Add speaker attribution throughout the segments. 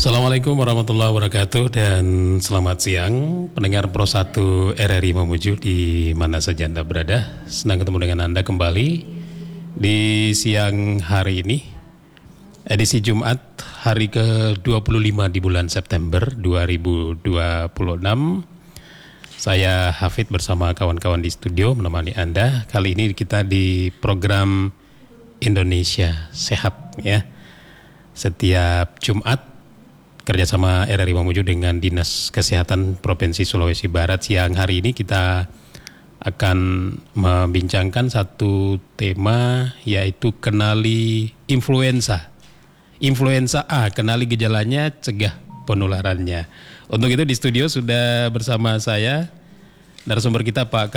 Speaker 1: Assalamualaikum warahmatullahi wabarakatuh dan selamat siang pendengar Pro 1 RRI Mamuju di mana saja Anda berada. Senang ketemu dengan Anda kembali di siang hari ini, edisi Jumat hari ke-25 di bulan September 2026. Saya Hafid bersama kawan-kawan di studio menemani Anda. Kali ini kita di program Indonesia Sehat ya. Setiap Jumat kerjasama RRI Mamuju dengan Dinas Kesehatan Provinsi Sulawesi Barat. Siang hari ini kita akan membincangkan satu tema, yaitu kenali influenza. Influenza A, kenali gejalanya, cegah penularannya. Untuk itu di studio sudah bersama saya narasumber kita Pak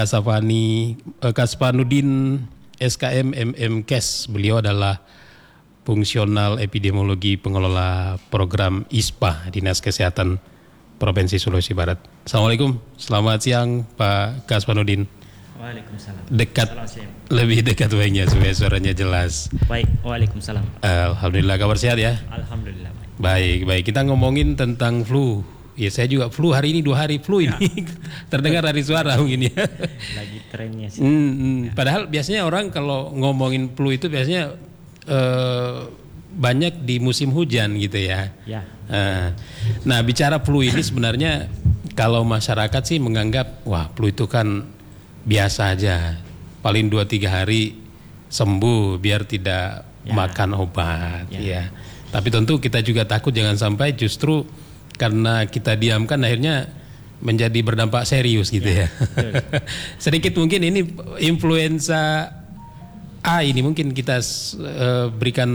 Speaker 1: Kaspanudin SKM MMKes. Beliau adalah Fungsional Epidemiologi Pengelola Program ISPA Dinas Kesehatan Provinsi Sulawesi Barat. Assalamualaikum, selamat siang Pak Kaspanudin.
Speaker 2: Waalaikumsalam.
Speaker 1: Dekat, lebih dekat wajahnya supaya suaranya jelas.
Speaker 2: Baik, waalaikumsalam.
Speaker 1: Alhamdulillah, kabar sehat ya?
Speaker 2: Alhamdulillah. Baik.
Speaker 1: Baik, kita ngomongin tentang flu. Ya saya juga flu hari ini 2 hari flu ini. Terdengar dari suara mungkin ya.
Speaker 2: Lagi trennya sih.
Speaker 1: Padahal biasanya orang kalau ngomongin flu itu biasanya banyak di musim hujan gitu ya.
Speaker 2: Ya.
Speaker 1: Nah bicara flu ini sebenarnya kalau masyarakat sih menganggap wah flu itu kan biasa aja, paling 2-3 hari sembuh biar tidak makan obat ya. Tapi tentu kita juga takut jangan sampai justru karena kita diamkan akhirnya menjadi berdampak serius gitu ya. Sedikit mungkin ini influenza A ini mungkin kita berikan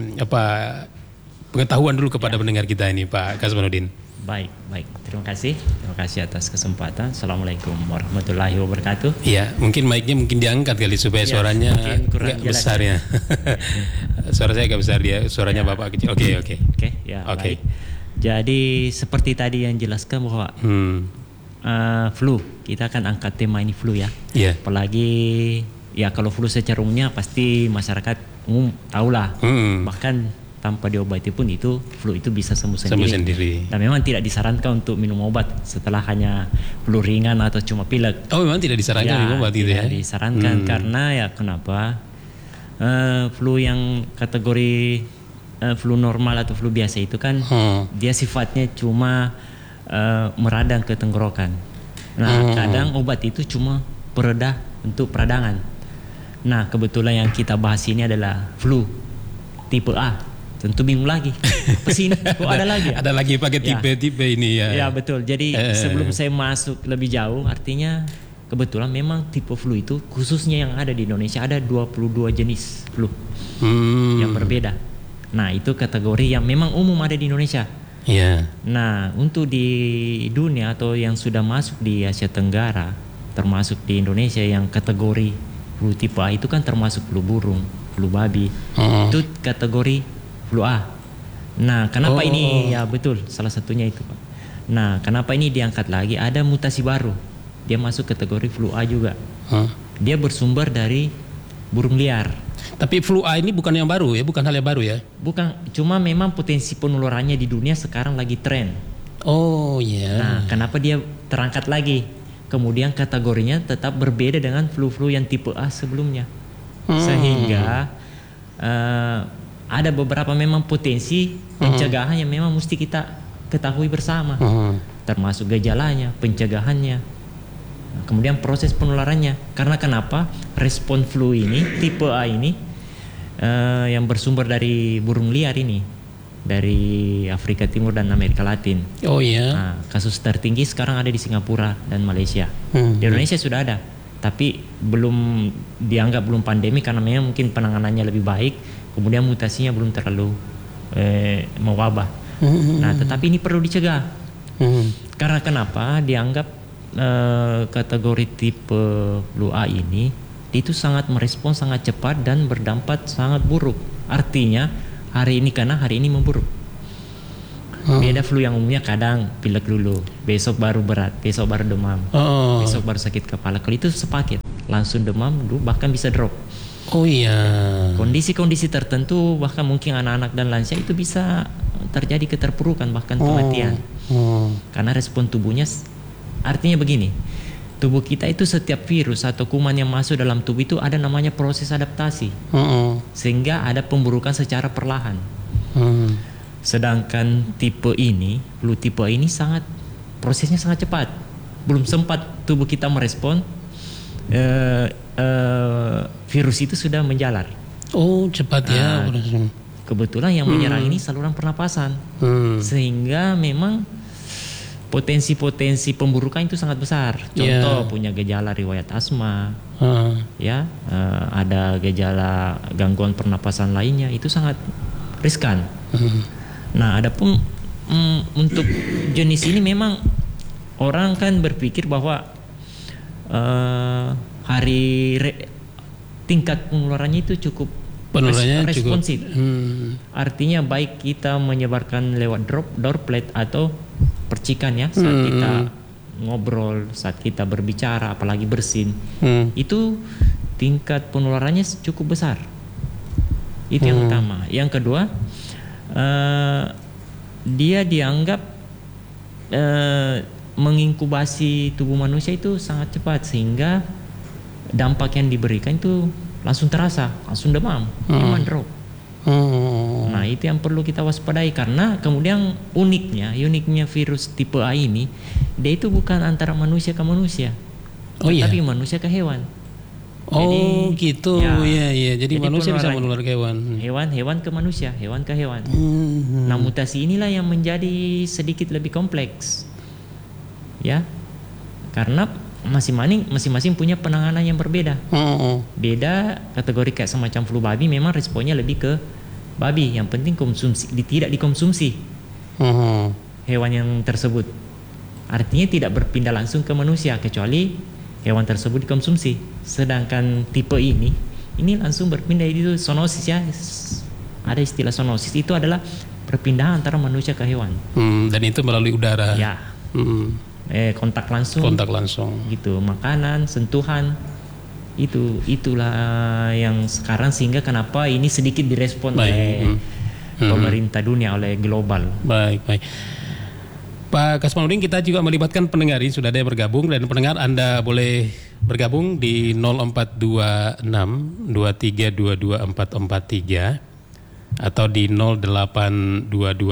Speaker 1: pengetahuan dulu kepada pendengar kita ini Pak Kaspanudin.
Speaker 2: Baik. Terima kasih atas kesempatan. Assalamualaikum warahmatullahi wabarakatuh.
Speaker 1: Iya, mungkin mic-nya mungkin diangkat kali supaya suaranya agak besar ya. Suara saya agak besar dia, suaranya Bapak kecil. Oke.
Speaker 2: Baik. Jadi seperti tadi yang jelaskan bahwa flu, kita akan angkat tema ini flu ya.
Speaker 1: Iya.
Speaker 2: Apalagi ya kalau flu secara umumnya pasti masyarakat umum tahulah. Bahkan tanpa diobati pun itu flu itu bisa sembuh sendiri. Dan memang tidak disarankan untuk minum obat setelah hanya flu ringan atau cuma pilek.
Speaker 1: Oh memang tidak disarankan minum obat itu ya?
Speaker 2: Tidak disarankan karena ya kenapa? Flu yang kategori flu normal atau flu biasa itu kan dia sifatnya cuma meradang ke tenggorokan. Nah kadang obat itu cuma pereda untuk peradangan. Nah kebetulan yang kita bahas ini adalah flu tipe A. Tentu bingung lagi. Apa sih ini? Kok ada lagi?
Speaker 1: Ada lagi pakai tipe-tipe ini ya.
Speaker 2: Ya betul. Jadi sebelum saya masuk lebih jauh, artinya kebetulan memang tipe flu itu khususnya yang ada di Indonesia ada 22 jenis flu yang berbeda. Nah itu kategori yang memang umum ada di Indonesia.
Speaker 1: Yeah.
Speaker 2: Nah untuk di dunia atau yang sudah masuk di Asia Tenggara, termasuk di Indonesia yang kategori flu tipe A itu kan termasuk flu burung, flu babi, itu kategori flu A. Nah kenapa ini? Ya betul, salah satunya itu Pak. Nah kenapa ini diangkat lagi? Ada mutasi baru, dia masuk kategori flu A juga. Dia bersumber dari burung liar.
Speaker 1: Tapi flu A ini bukan yang baru ya, bukan hal yang baru ya?
Speaker 2: Bukan, cuma memang potensi penularannya di dunia sekarang lagi tren.
Speaker 1: Oh iya.
Speaker 2: Nah kenapa dia terangkat lagi? Kemudian kategorinya tetap berbeda dengan flu-flu yang tipe A sebelumnya. Sehingga ada beberapa memang potensi pencegahan yang memang mesti kita ketahui bersama. Termasuk gejalanya, pencegahannya, kemudian proses penularannya. Karena kenapa? Respon flu ini, tipe A ini yang bersumber dari burung liar ini, dari Afrika Timur dan Amerika Latin.
Speaker 1: Oh iya.
Speaker 2: Nah, kasus tertinggi sekarang ada di Singapura dan Malaysia. Di Indonesia sudah ada, tapi dianggap belum pandemi karena memang mungkin penanganannya lebih baik. Kemudian mutasinya belum terlalu mewabah. Nah, tetapi ini perlu dicegah. Karena kenapa? Dianggap kategori tipe flu A ini itu sangat merespons sangat cepat dan berdampak sangat buruk. Artinya hari ini memburuk. Beda flu yang umumnya kadang pilek dulu, besok baru berat, besok baru demam, besok baru sakit kepala. Kalau itu sepaket, langsung demam dulu bahkan bisa drop.
Speaker 1: Oh iya.
Speaker 2: Kondisi-kondisi tertentu bahkan mungkin anak-anak dan lansia itu bisa terjadi keterpurukan bahkan kematian. Karena respon tubuhnya, artinya begini, tubuh kita itu setiap virus atau kuman yang masuk dalam tubuh itu ada namanya proses adaptasi, sehingga ada pemburukan secara perlahan. Sedangkan flu tipe ini prosesnya sangat cepat, belum sempat tubuh kita merespon, virus itu sudah menjalar.
Speaker 1: Oh, cepat ya.
Speaker 2: Kebetulan yang menyerang ini saluran pernapasan, sehingga memang potensi pemburukan itu sangat besar. Contoh punya gejala riwayat asma, ada gejala gangguan pernapasan lainnya, itu sangat riskan. Nah, adapun untuk jenis ini memang orang kan berpikir bahwa tingkat penularannya itu cukup responsif. Artinya baik kita menyebarkan lewat droplet atau percikan ya, saat kita ngobrol, saat kita berbicara, apalagi bersin, itu tingkat penularannya cukup besar. Itu yang utama. Yang kedua, dia dianggap menginkubasi tubuh manusia itu sangat cepat, sehingga dampak yang diberikan itu langsung terasa, langsung demam, imun drop. Nah, itu yang perlu kita waspadai, karena kemudian uniknya virus tipe A ini, dia itu bukan antara manusia ke manusia, tapi manusia ke hewan.
Speaker 1: Gitu. Jadi manusia bisa menular ke hewan.
Speaker 2: Hewan ke manusia, hewan ke hewan. Nah, mutasi inilah yang menjadi sedikit lebih kompleks. Ya. Karena masing-masing punya penanganan yang berbeda. Beda kategori kayak semacam flu babi, memang responnya lebih ke babi. Yang penting tidak dikonsumsi hewan yang tersebut. Artinya tidak berpindah langsung ke manusia kecuali hewan tersebut dikonsumsi. Sedangkan tipe ini langsung berpindah, itu zoonosis ya. Ada istilah zoonosis, itu adalah perpindahan antara manusia ke hewan.
Speaker 1: Dan itu melalui udara.
Speaker 2: Ya. Kontak langsung gitu, makanan, sentuhan, itulah yang sekarang, sehingga kenapa ini sedikit direspon oleh pemerintah dunia, oleh global.
Speaker 1: Baik. Pak Kasmanudin, kita juga melibatkan pendengar, ini sudah ada yang bergabung, dan pendengar Anda boleh bergabung di 0426 2322 443 atau di 0822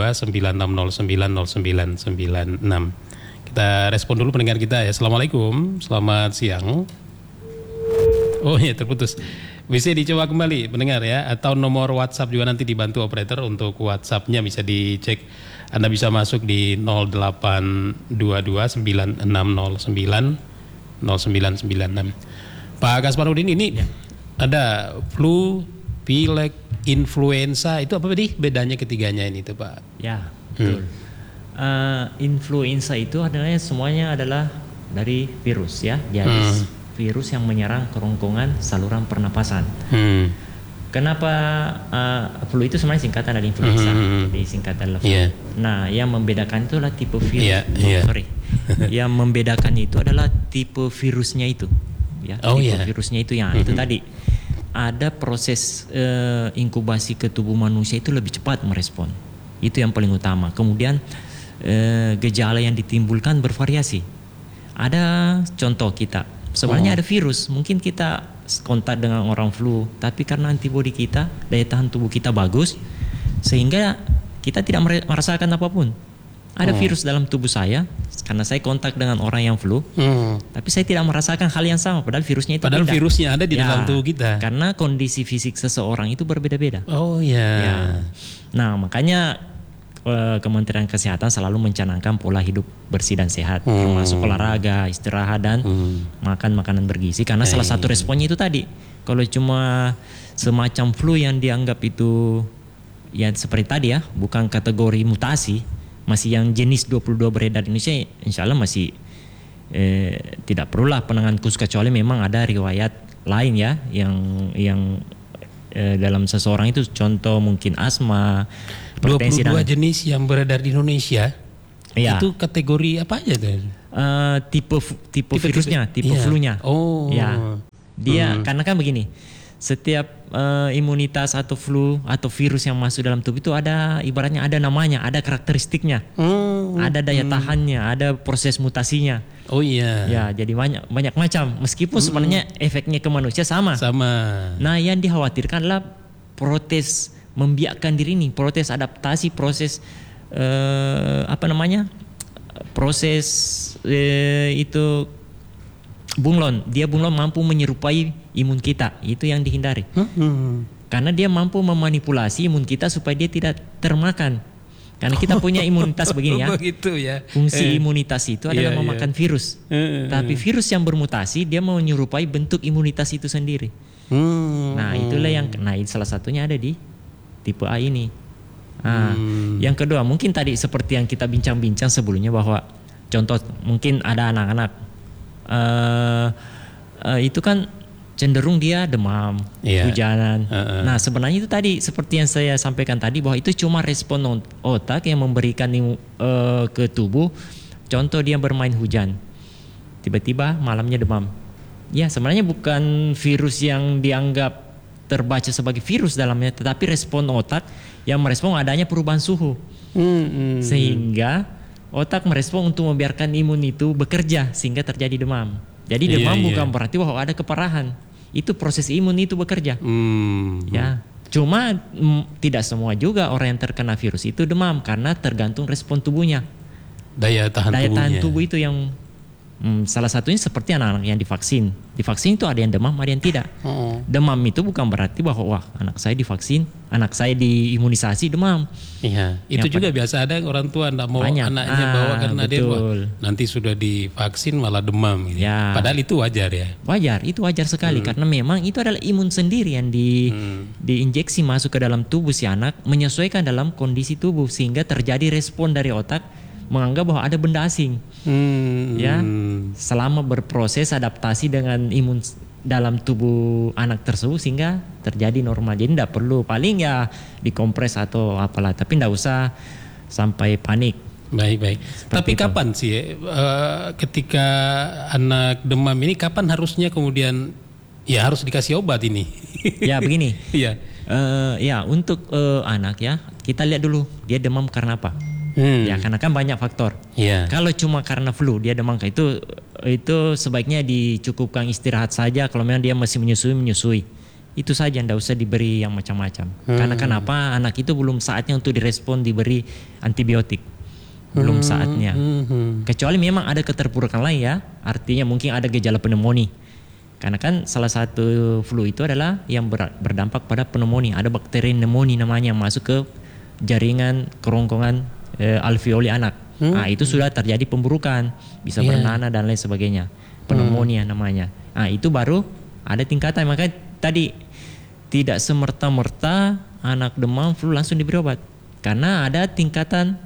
Speaker 1: 9609 0996. Kita respon dulu pendengar kita ya. Assalamualaikum, selamat siang. Oh ya, terputus. Bisa dicoba kembali pendengar ya, atau nomor WhatsApp juga nanti dibantu operator untuk WhatsApp-nya bisa dicek. Anda bisa masuk di 0822 9609 0996. Pak Kasmanudin, ini ada flu, pilek, influenza, itu apa tadi bedanya ketiganya ini tuh Pak?
Speaker 2: Ya, betul. Influenza itu semuanya adalah dari virus ya, jadi virus yang menyerang kerongkongan saluran pernapasan. Kenapa flu itu sebenarnya singkatan dari influenza, jadi singkatan flu. Nah, yang membedakan itu adalah tipe virus. Yang membedakan itu adalah tipe virusnya itu, ya. Virusnya itu itu tadi ada proses inkubasi ke tubuh manusia itu lebih cepat merespon. Itu yang paling utama. Kemudian gejala yang ditimbulkan bervariasi. Ada contoh kita, sebenarnya ada virus, mungkin kita kontak dengan orang flu, tapi karena antibodi kita, daya tahan tubuh kita bagus, sehingga kita tidak merasakan apapun. Ada virus dalam tubuh saya, karena saya kontak dengan orang yang flu, tapi saya tidak merasakan hal yang sama, padahal virusnya itu
Speaker 1: virusnya ada di dalam tubuh kita.
Speaker 2: Karena kondisi fisik seseorang itu berbeda-beda. Nah, makanya Kementerian Kesehatan selalu mencanangkan pola hidup bersih dan sehat, termasuk olahraga, istirahat, dan makan makanan bergizi. Karena salah satu responnya itu tadi, kalau cuma semacam flu yang dianggap itu ya seperti tadi ya, bukan kategori mutasi, masih yang jenis 22 beredar di Indonesia, insya Allah masih tidak perlulah penanganan khusus, kecuali memang ada riwayat lain ya yang dalam seseorang itu, contoh mungkin asma,
Speaker 1: 22 jenis yang beredar di Indonesia. Itu kategori apa aja tuh?
Speaker 2: Tipe virusnya, tipe flu-nya. Dia karena kan begini, setiap imunitas atau flu atau virus yang masuk dalam tubuh itu ada ibaratnya ada namanya, ada karakteristiknya, ada daya tahannya, ada proses mutasinya.
Speaker 1: Oh iya.
Speaker 2: Ya, jadi banyak macam. Meskipun sebenarnya efeknya ke manusia sama.
Speaker 1: Sama.
Speaker 2: Nah, yang dikhawatirkan adalah protes membiakkan diri ini, proses adaptasi, proses proses itu bunglon. Dia bunglon mampu menyerupai imun kita, itu yang dihindari. Karena dia mampu memanipulasi imun kita supaya dia tidak termakan. Karena kita punya imunitas begini ya.
Speaker 1: Begitu ya.
Speaker 2: Fungsi imunitas itu adalah memakan virus. Tapi virus yang bermutasi dia mau menyerupai bentuk imunitas itu sendiri. Nah, itulah yang salah satunya ada di tipe A ini. Yang kedua, mungkin tadi seperti yang kita bincang-bincang sebelumnya bahwa contoh mungkin ada anak-anak itu kan cenderung dia demam, hujanan. Nah, sebenarnya itu tadi seperti yang saya sampaikan tadi bahwa itu cuma respon otak yang memberikan ke tubuh. Contoh dia bermain hujan, tiba-tiba malamnya demam. Ya, sebenarnya bukan virus yang dianggap terbaca sebagai virus dalamnya, tetapi respon otak yang merespon adanya perubahan suhu. Sehingga otak merespon untuk membiarkan imun itu bekerja sehingga terjadi demam. Jadi demam bukan berarti bahwa ada keparahan. Itu proses imun itu bekerja. Ya, cuma tidak semua juga orang yang terkena virus itu demam karena tergantung respon tubuhnya. Daya tahan tubuh itu yang salah satunya seperti anak-anak yang divaksin. Divaksin itu ada yang demam, ada yang tidak. Demam itu bukan berarti bahwa anak saya divaksin, anak saya diimunisasi demam. Iya. Itu juga biasa ada orang tua tidak mau anaknya bawa karena dia nanti sudah divaksin malah demam. Gitu. Ya. Padahal itu wajar ya. Wajar, itu wajar sekali karena memang itu adalah imun sendiri yang diinjeksi masuk ke dalam tubuh si anak, menyesuaikan dalam kondisi tubuh sehingga terjadi respon dari otak menganggap bahwa ada benda asing. Ya, selama berproses adaptasi dengan imun dalam tubuh anak tersebut sehingga terjadi normal. Jadi tidak perlu, paling ya dikompres atau apalah, tapi tidak usah sampai panik. Baik. Tapi kapan sih ketika anak demam ini kapan harusnya kemudian ya harus dikasih obat ini? Ya begini. Iya. Ya untuk anak ya kita lihat dulu dia demam karena apa. Ya karena kan banyak faktor. Kalau cuma karena flu dia demam itu sebaiknya dicukupkan istirahat saja. Kalau memang dia masih menyusui itu saja, tidak usah diberi yang macam-macam. Karena kenapa anak itu belum saatnya untuk direspon diberi antibiotik, belum saatnya. Kecuali memang ada keterpurukan lain ya, artinya mungkin ada gejala pneumonia. Karena kan salah satu flu itu adalah yang berdampak pada pneumonia. Ada bakteri pneumonia namanya yang masuk ke jaringan kerongkongan alveoli anak. Nah, itu sudah terjadi pemburukan, bisa bernanah dan lain sebagainya. Pneumonia namanya. Nah, itu baru ada tingkatan. Makanya tadi tidak semerta-merta anak demam flu langsung diberi obat. Karena ada tingkatan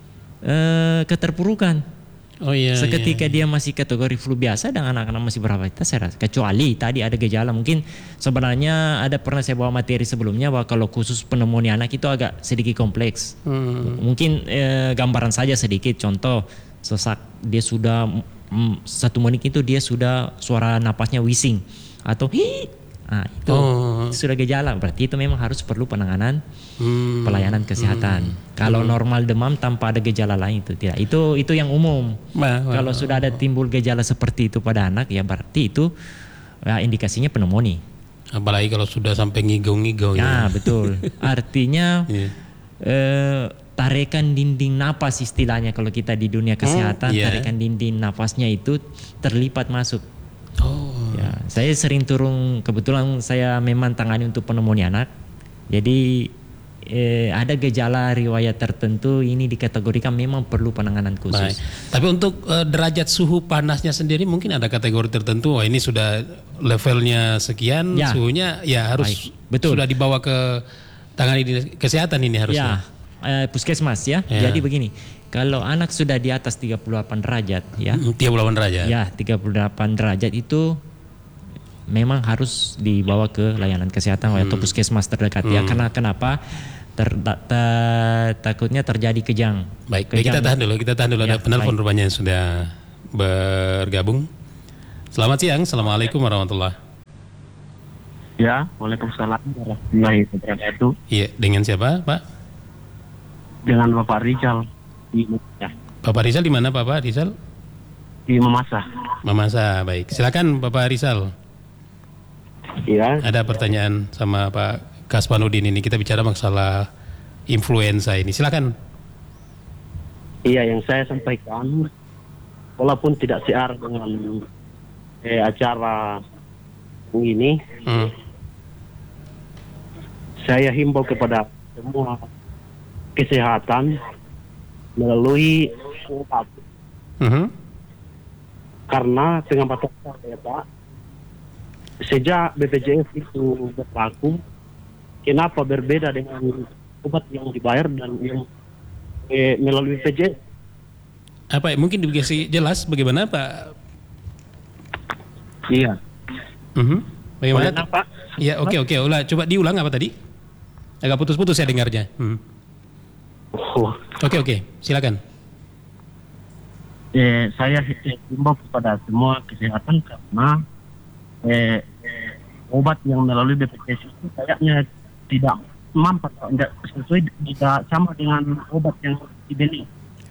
Speaker 2: keterpurukan. Seketika dia masih kategori flu biasa dan anak-anak masih beraktivitas, saya rasa. Kecuali tadi ada gejala, mungkin sebenarnya ada pernah saya bawa materi sebelumnya bahwa kalau khusus pneumonia anak itu agak sedikit kompleks. Mungkin gambaran saja sedikit, contoh sesak dia sudah 1 menit itu dia sudah suara napasnya wheezing atau itu sudah gejala, berarti itu memang harus perlu penanganan pelayanan kesehatan. Kalau normal demam tanpa ada gejala lain itu tidak. Itu yang umum. Kalau sudah ada timbul gejala seperti itu pada anak ya berarti itu indikasinya pneumonia. Apalagi kalau sudah sampai ngigau-ngigau ya. Betul. Artinya tarikan dinding napas istilahnya kalau kita di dunia kesehatan, tarikan dinding napasnya itu terlipat masuk. Ya, saya sering turun, kebetulan saya memang tangani untuk pneumonia anak. Jadi ada gejala riwayat tertentu ini dikategorikan memang perlu penanganan khusus. Tapi untuk derajat suhu panasnya sendiri mungkin ada kategori tertentu. Wah, ini sudah levelnya sekian, suhunya ya harus sudah dibawa ke tangani kesehatan ini harusnya. Puskesmas ya. Jadi begini. Kalau anak sudah di atas 38 derajat ya. 38 derajat. Ya, 38 derajat itu memang harus dibawa ke layanan kesehatan atau puskesmas terdekat ya. Karena kenapa? Takutnya terjadi kejang. Baik, kita tahan dulu. Ada penelpon rupanya yang sudah bergabung. Selamat siang. Assalamualaikum warahmatullahi.
Speaker 3: Ya, waalaikumsalam warahmatullahi wabarakatuh.
Speaker 1: Iya, dengan siapa, Pak?
Speaker 3: Dengan Bapak Rizal di
Speaker 1: Bapak Rizal di mana, Bapak Rizal?
Speaker 3: di Mamasa.
Speaker 1: Mamasa, baik. Silakan Bapak Rizal.
Speaker 3: Iya.
Speaker 1: Ada pertanyaan sama Pak Kaspanudin ini. Kita bicara masalah influenza ini. Silakan.
Speaker 3: Iya, yang saya sampaikan, walaupun tidak siar dengan acara ini, saya himbau kepada semua kesehatan melalui obat. Karena pengamatan saya, Pak, sejak BPJS itu berlaku, kenapa berbeda dengan obat yang dibayar dan yang melalui BPJS?
Speaker 1: Apa mungkin dikasih jelas bagaimana, Pak?
Speaker 3: Iya.
Speaker 1: Bagaimana?
Speaker 3: Pak?
Speaker 1: Ya, oke. Coba diulang apa tadi? Agak putus-putus saya dengarnya. Oke, silakan.
Speaker 3: Saya himbau kepada semua kesehatan karena obat yang melalui BPJS itu kayaknya tidak mampu, tidak sesuai, tidak sama dengan obat yang dibeli.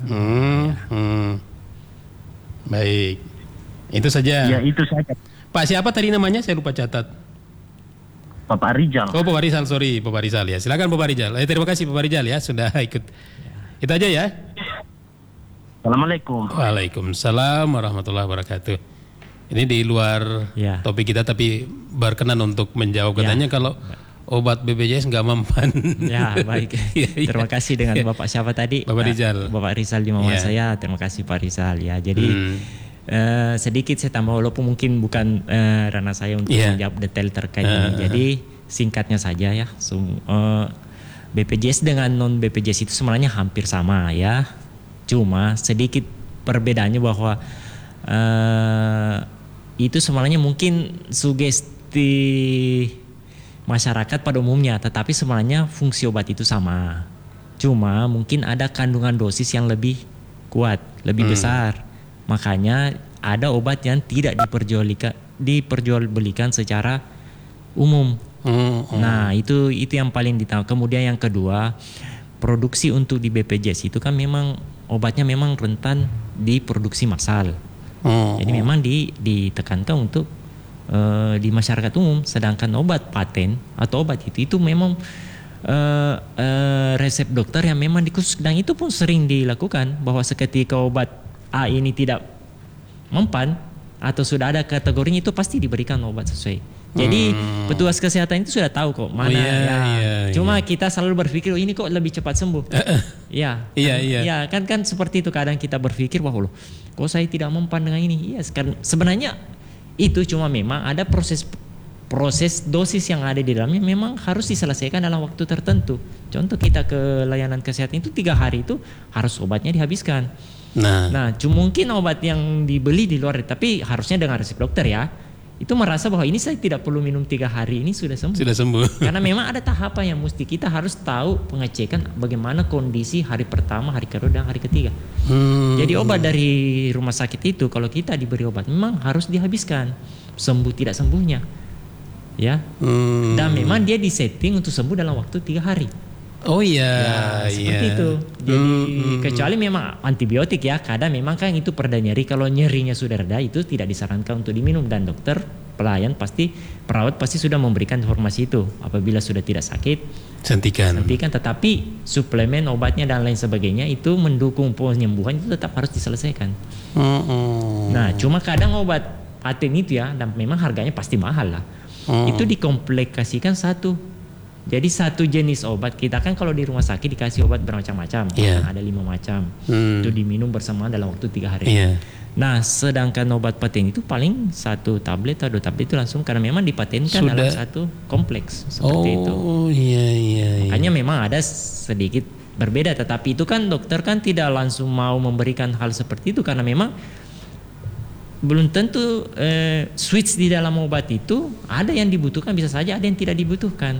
Speaker 1: Baik, itu saja.
Speaker 3: Ya, itu saja.
Speaker 1: Pak siapa tadi namanya? Saya lupa catat.
Speaker 3: Bapak Rizal.
Speaker 1: Oh, Bapak Rizal, sorry, Bapak Rizal ya. Silakan Bapak Rizal. Terima kasih Bapak Rizal ya sudah ikut. Itu aja ya.
Speaker 3: Assalamualaikum.
Speaker 1: Waalaikumsalam warahmatullahi wabarakatuh. Ini di luar topik kita tapi berkenan untuk menjawab katanya kalau obat BPJS nggak mempan.
Speaker 2: Ya, baik. Terima kasih dengan Bapak siapa tadi?
Speaker 1: Bapak Rizal.
Speaker 2: Bapak Rizal di Mama saya. Terima kasih Pak Rizal ya. Jadi sedikit saya tambah walaupun mungkin bukan ranah saya untuk menjawab detail terkait ini. Jadi singkatnya saja ya. BPJS dengan non BPJS itu sebenarnya hampir sama ya. Cuma sedikit perbedaannya bahwa itu sebenarnya mungkin sugesti masyarakat pada umumnya, tetapi sebenarnya fungsi obat itu sama. Cuma mungkin ada kandungan dosis yang lebih kuat, lebih besar. Makanya ada obat yang tidak diperjualbelikan secara umum. Nah, itu yang paling ditambah. Kemudian yang kedua, produksi untuk di BPJS itu kan memang obatnya memang rentan diproduksi massal. Jadi memang ditekankan untuk di masyarakat umum, sedangkan obat paten atau obat itu memang resep dokter yang memang dikhususkan, dan itu pun sering dilakukan bahwa seketika obat A ini tidak mempan atau sudah ada kategorinya, itu pasti diberikan obat sesuai. Jadi petugas kesehatan itu sudah tahu kok mana Cuma kita selalu berpikir ini kok lebih cepat sembuh. Iya, kan seperti itu kadang kita berpikir wah loh, kok saya tidak mempan dengan ini. Iya, sebenarnya itu cuma memang ada proses dosis yang ada di dalamnya memang harus diselesaikan dalam waktu tertentu. Contoh kita ke layanan kesehatan itu 3 hari itu harus obatnya dihabiskan. Nah, cuma mungkin obat yang dibeli di luar, tapi harusnya dengan resep dokter ya. Itu merasa bahwa ini saya tidak perlu minum 3 hari ini sudah sembuh.
Speaker 1: Sudah sembuh.
Speaker 2: Karena memang ada tahapan yang mesti kita harus tahu pengecekan bagaimana kondisi hari pertama, hari kedua dan hari ketiga. Jadi obat dari rumah sakit itu kalau kita diberi obat memang harus dihabiskan sembuh tidak sembuhnya. Ya. Dan memang dia disetting untuk sembuh dalam waktu 3 hari.
Speaker 1: Oh iya,
Speaker 2: seperti itu. Jadi kecuali memang antibiotik ya, kadang memang kan itu pereda nyeri. Kalau nyerinya sudah reda itu tidak disarankan untuk diminum, dan dokter, perawat pasti sudah memberikan informasi itu. Apabila sudah tidak sakit, hentikan. Tetapi suplemen obatnya dan lain sebagainya itu mendukung penyembuhan itu tetap harus diselesaikan. Nah, cuma kadang obat paten itu ya, dan memang harganya pasti mahal lah. Itu dikomplikasikan satu. Jadi satu jenis obat kita kan kalau di rumah sakit dikasih obat bermacam-macam, ada 5 macam, itu diminum bersamaan dalam waktu 3 hari. Nah, sedangkan obat paten itu paling 1 tablet atau 2 tablet itu langsung, karena memang dipatenkan dalam satu kompleks seperti itu. Makanya memang ada sedikit berbeda, tetapi itu kan dokter kan tidak langsung mau memberikan hal seperti itu karena memang belum tentu switch di dalam obat itu ada yang dibutuhkan, bisa saja ada yang tidak dibutuhkan.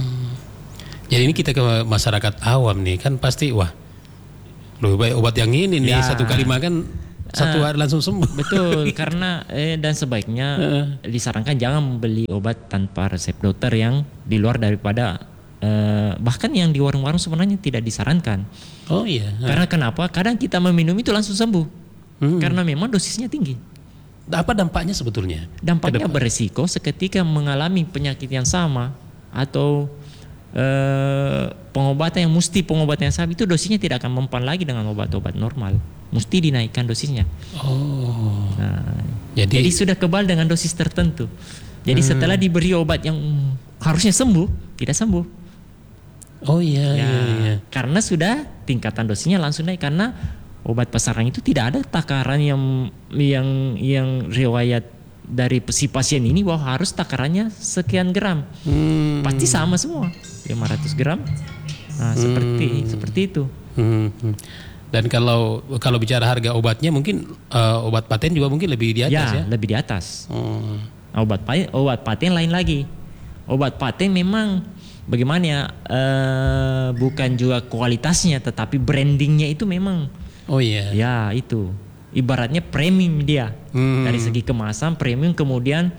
Speaker 1: Jadi ini kita ke masyarakat awam nih kan pasti wah lebih baik obat yang ini nih 1 kali makan 1 hari langsung sembuh.
Speaker 2: Betul, karena dan sebaiknya disarankan jangan membeli obat tanpa resep dokter yang di luar daripada bahkan yang di warung-warung sebenarnya tidak disarankan.
Speaker 1: Oh iya.
Speaker 2: Karena kenapa? Kadang kita meminum itu langsung sembuh. Karena memang dosisnya tinggi.
Speaker 1: Apa dampaknya sebetulnya?
Speaker 2: Dampaknya beresiko seketika mengalami penyakit yang sama atau pengobatan yang sama itu dosisnya tidak akan mempan lagi dengan obat-obat normal. Mesti dinaikkan dosisnya.
Speaker 1: Oh.
Speaker 2: Nah, jadi sudah kebal dengan dosis tertentu. Jadi setelah diberi obat yang harusnya sembuh, tidak sembuh.
Speaker 1: Oh iya,
Speaker 2: ya,
Speaker 1: iya.
Speaker 2: Karena sudah tingkatan dosisnya langsung naik karena obat pasaran itu tidak ada takaran yang riwayat dari si pasien ini bahwa harus takarannya sekian gram. Pasti sama semua, 500 gram. Nah, seperti itu.
Speaker 1: Dan kalau bicara harga obatnya mungkin obat paten juga mungkin lebih di atas ya?
Speaker 2: Lebih di atas. Obat paten lain lagi. Obat paten memang bagaimana ya, bukan juga kualitasnya tetapi brandingnya itu memang.
Speaker 1: Oh iya.
Speaker 2: Ya itu. Ibaratnya premium dia. Dari segi kemasan premium, kemudian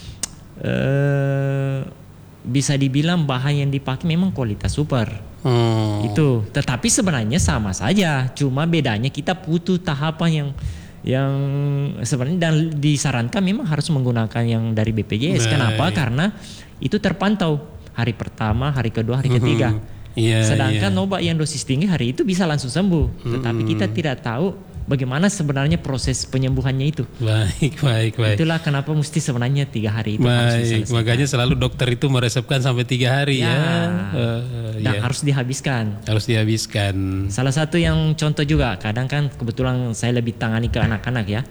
Speaker 2: bisa dibilang bahan yang dipakai memang kualitas super. Itu. Tetapi sebenarnya sama saja, cuma bedanya kita butuh tahapan yang sebenarnya dan disarankan memang harus menggunakan yang dari BPJS. Kenapa? Karena itu terpantau hari pertama, hari kedua, hari ketiga. Sedangkan obat yang dosis tinggi hari itu bisa langsung sembuh, tetapi kita tidak tahu bagaimana sebenarnya proses penyembuhannya itu.
Speaker 1: Baik.
Speaker 2: Itulah kenapa mesti sebenarnya 3 hari itu harus diselesaikan.
Speaker 1: Makanya selalu dokter itu meresepkan sampai 3 hari ya.
Speaker 2: Dan harus dihabiskan. Salah satu yang contoh juga, kadang kan kebetulan saya lebih tangani ke anak-anak ya.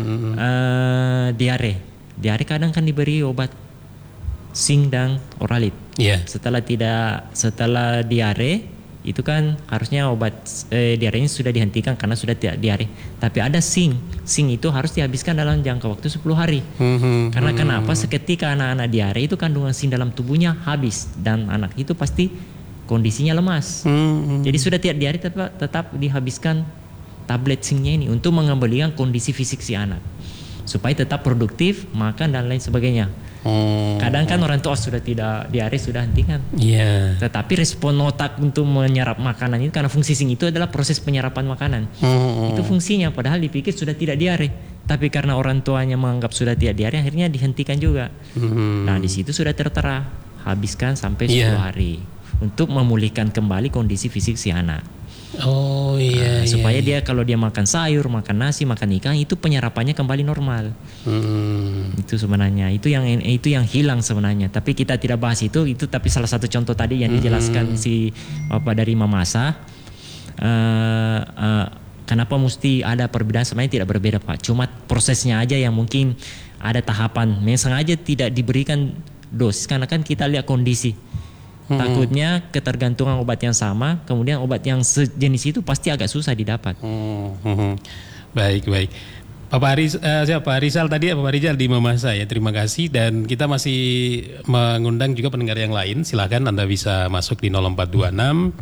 Speaker 2: Diare kadang kan diberi obat zinc dan oralit. Setelah diare itu kan harusnya obat diarenya sudah dihentikan karena sudah tidak diare. Tapi ada zinc itu harus dihabiskan dalam jangka waktu 10 hari. Karena kenapa? Seketika anak-anak diare itu kandungan zinc dalam tubuhnya habis dan anak itu pasti kondisinya lemas. Jadi sudah tidak diare tetap dihabiskan tablet zincnya ini untuk mengembalikan kondisi fisik si anak supaya tetap produktif, makan dan lain sebagainya. Kadang kan orang tua sudah tidak diare, sudah hentikan. Tetapi respon otak untuk menyerap makanan itu, karena fungsi zinc itu adalah proses penyerapan makanan. Itu fungsinya, padahal dipikir sudah tidak diare. Tapi karena orang tuanya menganggap sudah tidak diare, akhirnya dihentikan juga. Nah, di situ sudah tertera, habiskan sampai 10 hari untuk memulihkan kembali kondisi fisik si anak. Supaya dia kalau dia makan sayur, makan nasi, makan ikan, itu penyerapannya kembali normal. Itu sebenarnya itu yang hilang sebenarnya. Tapi kita tidak bahas itu tapi salah satu contoh tadi yang dijelaskan si Bapak dari Mamasa. Kenapa mesti ada perbedaan? Sebenarnya tidak berbeda Pak. Cuma prosesnya aja yang mungkin ada tahapan. Memang sengaja tidak diberikan dosis karena kan kita lihat kondisi. Takutnya ketergantungan obat yang sama, kemudian obat yang sejenis itu pasti agak susah didapat.
Speaker 1: Baik. Pak Rizal tadi, Pak Rizal di Mamasa ya, terima kasih. Dan kita masih mengundang juga pendengar yang lain. Silakan Anda bisa masuk di 0426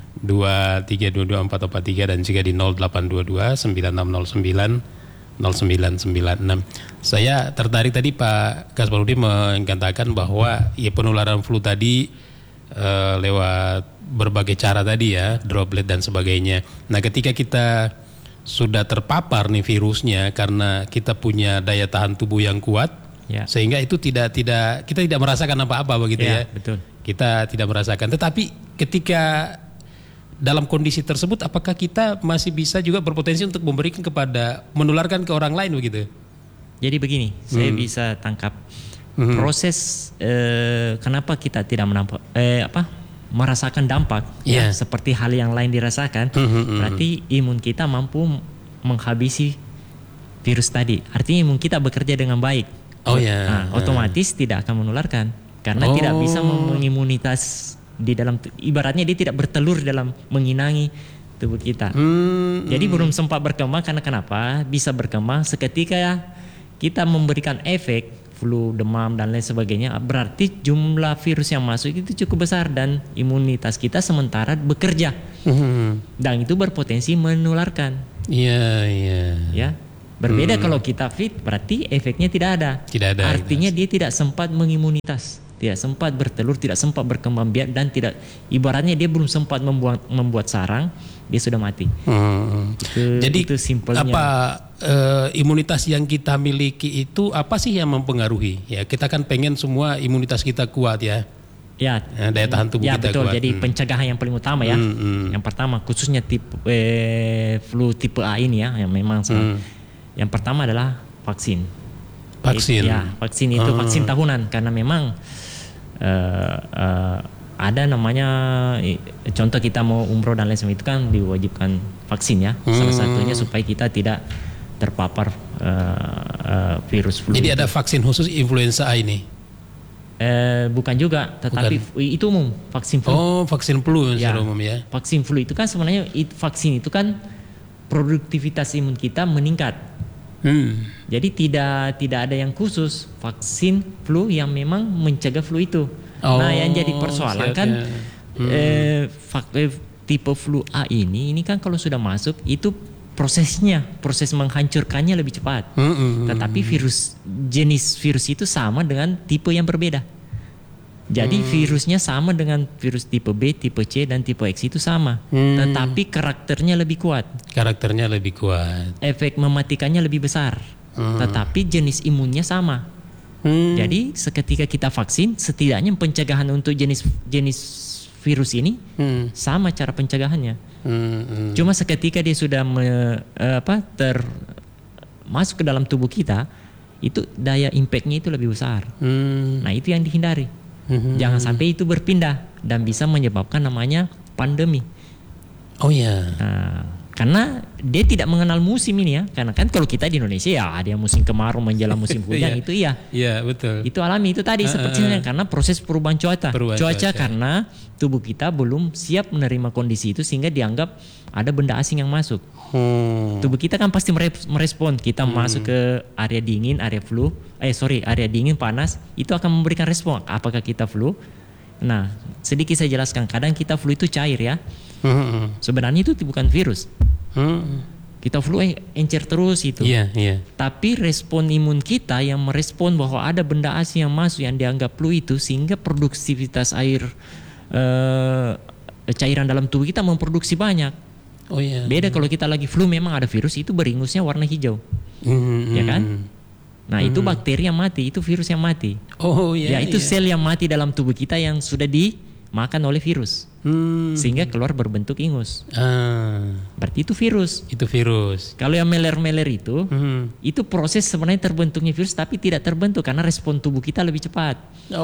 Speaker 1: 23224443 dan juga di 0822 9609 0996. Saya tertarik tadi Pak Kasparudin mengatakan bahwa ya penularan flu tadi lewat berbagai cara tadi ya, droplet dan sebagainya. Nah, ketika kita sudah terpapar nih virusnya karena kita punya daya tahan tubuh yang kuat, sehingga itu kita tidak merasakan apa-apa begitu ya.
Speaker 2: Betul.
Speaker 1: Kita tidak merasakan. Tetapi ketika dalam kondisi tersebut, apakah kita masih bisa juga berpotensi untuk menularkan ke orang lain begitu? Jadi
Speaker 2: begini, saya bisa tangkap. Proses kenapa kita tidak merasakan dampak ya, seperti hal yang lain dirasakan, berarti imun kita mampu menghabisi virus tadi. Artinya imun kita bekerja dengan baik. Otomatis tidak akan menularkan karena tidak bisa mengimunitas di dalam, ibaratnya dia tidak bertelur dalam menginangi tubuh kita. Jadi belum sempat berkembang. Karena kenapa? Bisa berkembang seketika kita memberikan efek flu, demam dan lain sebagainya, berarti jumlah virus yang masuk itu cukup besar dan imunitas kita sementara bekerja dan itu berpotensi menularkan.
Speaker 1: Ya.
Speaker 2: Berbeda kalau kita fit, berarti efeknya tidak ada.
Speaker 1: Tidak ada.
Speaker 2: Artinya dia tidak sempat mengimunitas, tidak sempat bertelur, tidak sempat berkembang biak, dan tidak, ibaratnya dia belum sempat membuat sarang, dia sudah mati.
Speaker 1: Jadi
Speaker 2: itu simpelnya.
Speaker 1: apa imunitas yang kita miliki itu apa sih yang mempengaruhi? Ya, kita kan pengen semua imunitas kita kuat ya.
Speaker 2: Ya,
Speaker 1: daya tahan tubuh kita
Speaker 2: betul.
Speaker 1: kuat.
Speaker 2: Jadi pencegahan yang paling utama ya. Yang pertama khususnya flu tipe A ini ya, yang memang yang pertama adalah vaksin.
Speaker 1: Vaksin.
Speaker 2: Vaksin itu vaksin tahunan, karena memang ada namanya, contoh kita mau umroh dan lain sebagainya itu kan diwajibkan vaksin ya. Salah satunya supaya kita tidak terpapar virus flu.
Speaker 1: Jadi ada vaksin khusus influenza A ini?
Speaker 2: Bukan juga, tetapi itu umum, vaksin flu.
Speaker 1: Oh, vaksin flu secara umum ya.
Speaker 2: Vaksin flu itu kan sebenarnya vaksin itu kan produktivitas imun kita meningkat. Jadi tidak ada yang khusus vaksin flu yang memang mencegah flu itu. Nah, yang jadi persoalan kan tipe flu A ini kan kalau sudah masuk itu proses menghancurkannya lebih cepat. Tetapi jenis virus itu sama dengan tipe yang berbeda. Jadi virusnya sama dengan virus tipe B, tipe C, dan tipe X itu sama. Tetapi karakternya lebih kuat. Efek mematikannya lebih besar. Tetapi jenis imunnya sama. Jadi seketika kita vaksin, setidaknya pencegahan untuk jenis virus ini sama cara pencegahannya. Cuma seketika dia sudah masuk ke dalam tubuh kita, itu daya impactnya itu lebih besar. Nah, itu yang dihindari. Jangan sampai itu berpindah dan bisa menyebabkan namanya pandemi.
Speaker 1: Oh ya.
Speaker 2: Karena dia tidak mengenal musim ini ya. Karena kan kalau kita di Indonesia ya ada yang musim kemarau menjelang musim hujan itu iya.
Speaker 1: Iya, betul.
Speaker 2: Itu alami, itu tadi sepertinya karena proses perubahan cuaca. Karena tubuh kita belum siap menerima kondisi itu sehingga dianggap ada benda asing yang masuk. Tubuh kita kan pasti merespon. Kita masuk ke area dingin, area dingin panas, itu akan memberikan respon. Apakah kita flu? Nah, sedikit saya jelaskan. Kadang kita flu itu cair ya. Sebenarnya itu bukan virus. Kita flu encer terus itu. Tapi respon imun kita yang merespon bahwa ada benda asing yang masuk yang dianggap flu itu, sehingga produktivitas cairan dalam tubuh kita memproduksi banyak. Beda kalau kita lagi flu, memang ada virus itu beringusnya warna hijau. Ya kan? Nah, itu bakteri yang mati, itu virus yang mati. Itu sel yang mati dalam tubuh kita yang sudah dimakan oleh virus. Sehingga keluar berbentuk ingus. Berarti itu virus. Kalau yang meler-meler itu proses sebenarnya terbentuknya virus, tapi tidak terbentuk karena respon tubuh kita lebih cepat.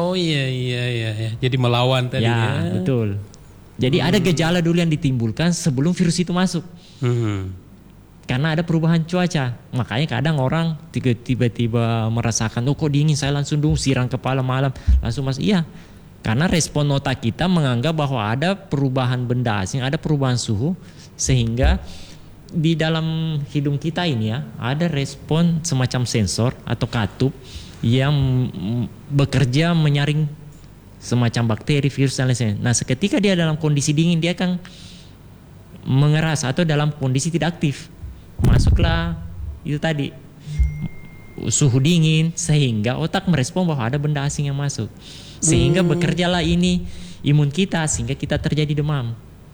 Speaker 1: Jadi melawan tadi ya.
Speaker 2: Betul. Jadi ada gejala dulu yang ditimbulkan sebelum virus itu masuk. Karena ada perubahan cuaca. Makanya kadang orang tiba-tiba merasakan, kok dingin, saya langsung siram kepala malam, langsung masuk. Iya. Karena respon otak kita menganggap bahwa ada perubahan benda asing, ada perubahan suhu, sehingga di dalam hidung kita ini ya, ada respon semacam sensor atau katup yang bekerja menyaring semacam bakteri, virus dan lain-lain. Nah, seketika dia dalam kondisi dingin, dia akan mengeras, atau dalam kondisi tidak aktif. Masuklah itu tadi suhu dingin, sehingga otak merespon bahwa ada benda asing yang masuk. Sehingga bekerjalah ini imun kita, sehingga kita terjadi demam.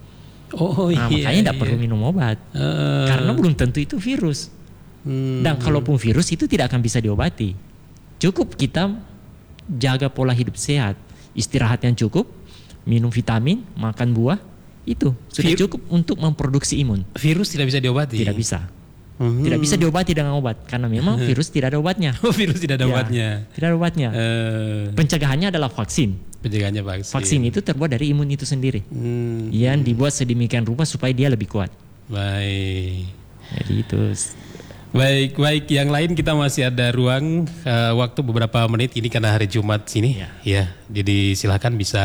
Speaker 2: Makanya tidak perlu minum obat. Karena belum tentu itu virus. Dan kalaupun virus itu tidak akan bisa diobati. Cukup kita jaga pola hidup sehat, istirahat yang cukup, minum vitamin, makan buah, itu sudah cukup untuk memproduksi imun.
Speaker 1: Virus tidak bisa diobati?
Speaker 2: Tidak bisa. Tidak bisa diobati dengan obat, karena memang virus tidak ada obatnya.
Speaker 1: Virus tidak ada obatnya.
Speaker 2: Tidak ada obatnya. Pencegahannya adalah vaksin. Vaksin itu terbuat dari imun itu sendiri, yang dibuat sedemikian rupa supaya dia lebih kuat.
Speaker 1: Baik.
Speaker 2: Jadi itu.
Speaker 1: Baik. Yang lain kita masih ada ruang waktu beberapa menit ini karena hari Jumat sini. Ya. Jadi silakan bisa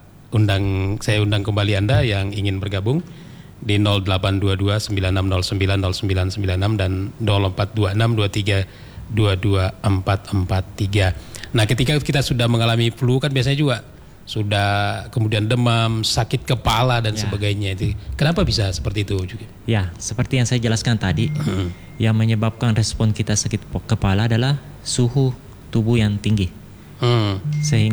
Speaker 1: saya undang kembali Anda yang ingin bergabung di 0822 9609 0996 dan 0426 23 22443. Nah, ketika kita sudah mengalami flu kan biasanya juga sudah kemudian demam, sakit kepala dan sebagainya itu. Kenapa bisa seperti itu juga?
Speaker 2: Ya, seperti yang saya jelaskan tadi, yang menyebabkan respon kita sakit kepala adalah suhu tubuh yang tinggi. Sehingga